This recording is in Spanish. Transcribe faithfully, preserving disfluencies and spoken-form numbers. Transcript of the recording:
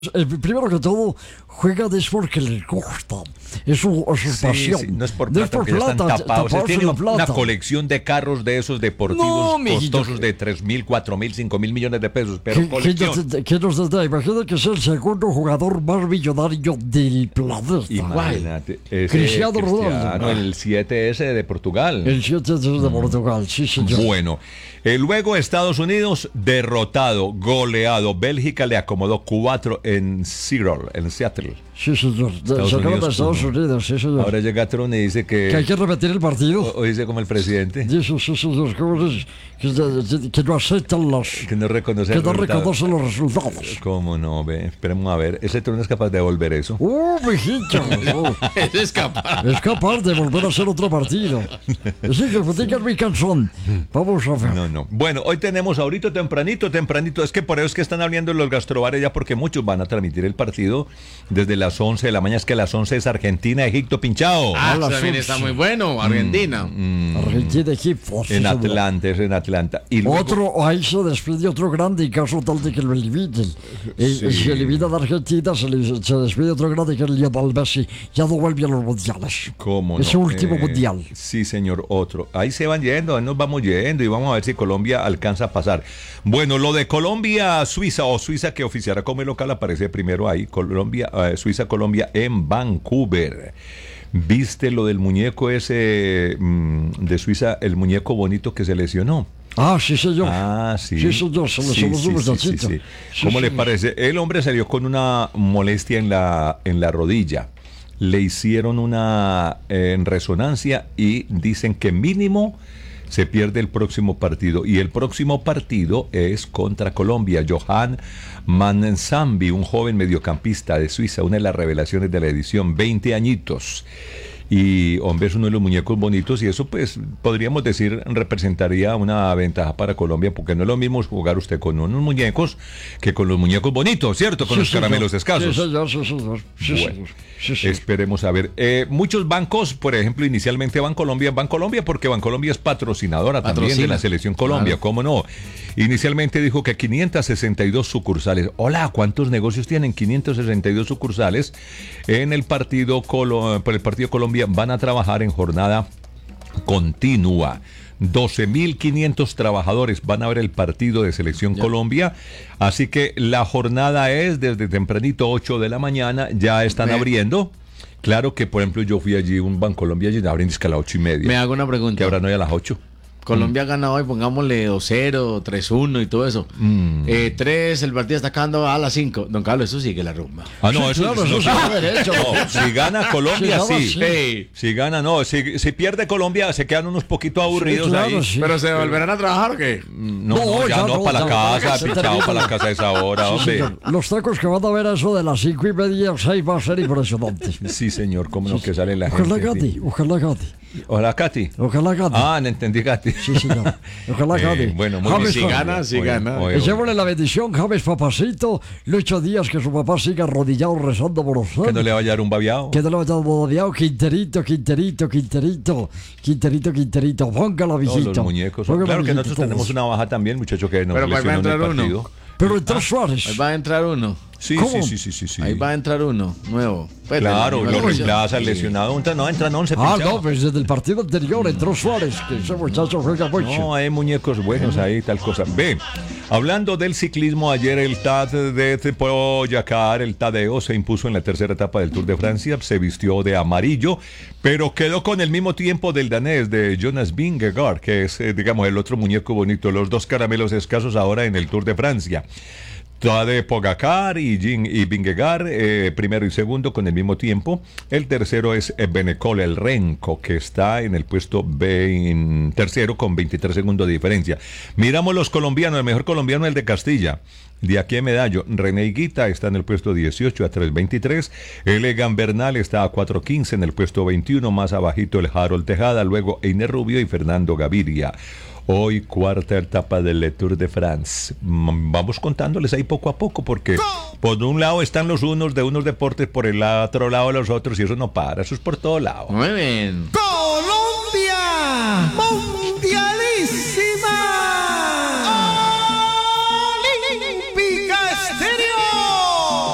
Eh, primero que todo, juega es porque le gusta. Es su, es su Sí, pasión. sí, no es por No plata, porque ya están tapados. taparse Él tiene la un- plata. una colección de carros de esos deportivos No, mijito, costosos de tres mil, cuatro mil, cinco mil millones de pesos. Pero ¿Qué, qué, colección. nos- qué nos da? Imagina que es el segundo jugador más millonario del planeta. Imagínate. ese Cristiano Cristiano, Ronaldo. el siete ese de Portugal. El siete de Portugal, sí, señor. Bueno, eh, luego Estados Unidos derrotado, goleado. Bélgica le acomodó cuatro en Seattle, en Seattle. Sí, señor. Estados Se acaba de Unidos, Estados uno. Unidos, sí, señor. Ahora llega Trump y dice Que hay que, que repetir el partido. o, o dice como el presidente, Y eso, sí, señor. ¿Cómo es? Que, que no aceptan los. que no reconoce Que el no resultado. reconocen los resultados. ¿Cómo no? Ve, esperemos a ver. Ese Trump es capaz de devolver eso. ¡Uh, mijito! Ese es capaz. Es capaz de volver a hacer otro partido. Sí, que me digan mi canción. Vamos a ver. No, no. Bueno, hoy tenemos ahorita tempranito, tempranito. Es que por eso es que están abriendo los gastrobares ya, porque muchos van a transmitir el partido desde las once de la mañana. Es que a las once es Argentina, Egipto, pinchado. Ah, Hola, también Sus. está muy bueno. Argentina. Argentina, equipo. sí, En señor. Atlanta, es en Atlanta. Y luego, Otro, ahí se despide otro grande en caso tal de que lo eliminen. Eh, Sí. Si eliminan a Argentina, se, le- se despide otro grande que es Lionel Messi. Ya no vuelve a los mundiales. ¿cómo Ese no? último Eh, mundial. Sí, señor, otro. Ahí se van yendo, ahí nos vamos yendo y vamos a ver si Colombia alcanza a pasar. Bueno, lo de Colombia-Suiza o Suiza que oficiará como local aparece primero ahí. Colombia, eh, Suiza-Colombia en Vancouver. ¿Viste lo del muñeco ese mm, de Suiza, el muñeco bonito que se lesionó? Ah, sí, señor. Ah, sí. Sí, señor, se le Sí, somos sí, un sí, sí, muchachito. sí. Sí, ¿Cómo le señor. parece? El hombre salió con una molestia en la, en la rodilla. Le hicieron una eh, resonancia y dicen que mínimo se pierde el próximo partido. Y el próximo partido es contra Colombia. Johan Mansambi, un joven mediocampista de Suiza, una de las revelaciones de la edición, veinte añitos. Y, hombre, es uno de los muñecos bonitos y eso, pues, podríamos decir, representaría una ventaja para Colombia, porque no es lo mismo jugar usted con unos muñecos que con los muñecos bonitos, ¿cierto? Con Sí, los señor. caramelos escasos. Sí, señor, sí, señor. Sí, Bueno, señor. Sí, señor. esperemos a ver. Eh, muchos bancos, por ejemplo, inicialmente Bancolombia, Bancolombia, porque Bancolombia es patrocinadora también Patrocina. de la Selección Colombia, Claro. ¿cómo no? Inicialmente dijo que quinientas sesenta y dos sucursales. Hola, ¿cuántos negocios tienen? quinientas sesenta y dos sucursales en el partido, Colo- por el partido Colombia van a trabajar en jornada continua. doce mil quinientos trabajadores van a ver el partido de Selección Colombia, así que la jornada es desde tempranito, ocho de la mañana, ya están Me- abriendo. Claro que, por ejemplo, yo fui allí, un Bancolombia, y abren disque a las ocho y media. Me hago una Que pregunta. ahora no hay a las ocho. Colombia ha ganado hoy, pongámosle dos cero, tres uno y todo eso. Mm. Eh, tres, el partido está acabando a las cinco. Don Carlos, eso sigue la rumba. Ah, no, Sí, eso, claro, no, eso no, sí va derecho. no, si gana Colombia, Si gana, sí. sí. Sí. Si gana, no. Si, si pierde Colombia, se quedan unos poquitos aburridos Sí, claro, ahí. sí. ¿Pero se volverán a trabajar o qué? No, No, no, ya, ya no, no, para la ya, casa, se pichado termina. para la casa a esa hora, Sí, hombre. señor. Los tacos que van a ver a eso de las cinco y media, seis va a ser impresionante. Sí, señor, cómo no que sale la Ojalá gente. gane, sí. ojalá gane. Hola, Katy. Ojalá gane. Ah, no entendí, Katy. Sí, señor. Ojalá Eh, gane. bueno, muy James Si bien. pa- gana, si Oye, gana. oye, Echémosle la bendición, James Papacito. Lucho Díaz, que su papá siga arrodillado rezando por usted. Que no le vaya a dar un babiado. Que no le vaya a dar Quinterito, Quinterito, Quinterito, Quinterito, Quinterito. Póngala, Todos viejito. los muñecos. Póngala, Claro que viejito, nosotros todos. tenemos una baja también, muchacho, que nos Pero pues va a lesionó en el entrar uno. partido. Pero entró Suárez. Ahí va a entrar uno. Sí, ¿Cómo? sí, sí, sí, sí, sí. Ahí va a entrar uno nuevo. Pues, Claro, de la lo misma reemplaza el selección. lesionado. Entra- No, entran once. Ah, pinchado. no, pues desde el partido anterior entró Suárez, que ese muchacho juega mucho. No, hay muñecos buenos ahí, tal cosa. Ve, hablando del ciclismo, ayer el T A D de Boyacá, el Tadeo, se impuso en la tercera etapa del Tour de Francia, se vistió de amarillo, pero quedó con el mismo tiempo del danés, de Jonas Vingegaard, que es, eh, digamos, el otro muñeco bonito, los dos caramelos escasos ahora en el Tour de Francia. Tadej Pogacar y, Jin, y Vingegaard, eh, primero y segundo con el mismo tiempo. El tercero es eh, Benecol, el Renko, que está en el puesto veinte, tercero con veintitrés segundos de diferencia. Miramos los colombianos, el mejor colombiano es el de Castilla. De aquí a Medallo, René Higuita está en el puesto dieciocho a tres veintitrés, el Egan Bernal está a cuatro quince en el puesto veintiuno, más abajito el Harold Tejada, luego Einer Rubio y Fernando Gaviria. Hoy cuarta etapa del Tour de France. Mm, Vamos contándoles ahí poco a poco, porque por un lado están los unos de unos deportes, por el otro lado los otros, y eso no para, eso es por todo lado. Muy bien. ¡Colombia!